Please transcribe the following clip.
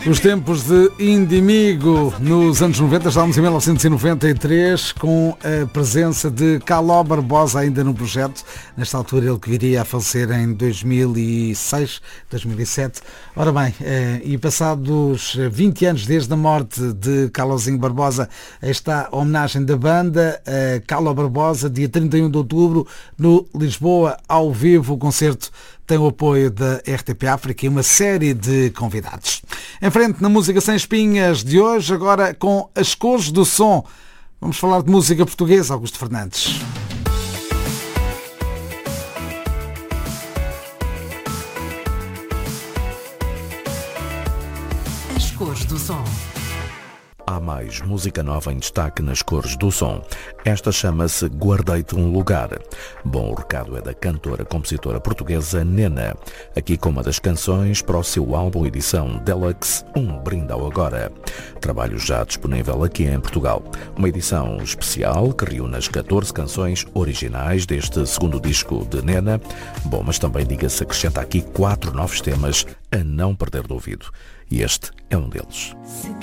Os tempos de Indimigo nos anos 90, estávamos em 1993 com a presença de Caló Barbosa ainda no projeto, nesta altura ele que viria a falecer em 2006, 2007. Ora bem, e passados 20 anos desde a morte de Calózinho Barbosa, está a homenagem da banda a Caló Barbosa, dia 31 de outubro, no Lisboa, ao vivo. O concerto tem o apoio da RTP África e uma série de convidados. Em frente na Música Sem Espinhas de hoje, agora com As Cores do Som. Vamos falar de música portuguesa, Augusto Fernandes. As Cores do Som. Há mais música nova em destaque nas Cores do Som. Esta chama-se Guardei-te um Lugar. Bom, o recado é da cantora-compositora portuguesa Nena, aqui com uma das canções para o seu álbum edição Deluxe, Um Brinde ao Agora. Trabalho já disponível aqui em Portugal. Uma edição especial que reúne as 14 canções originais deste segundo disco de Nena. Bom, mas também, diga-se, acrescenta aqui 4 novos temas a não perder de ouvido. E este é um deles.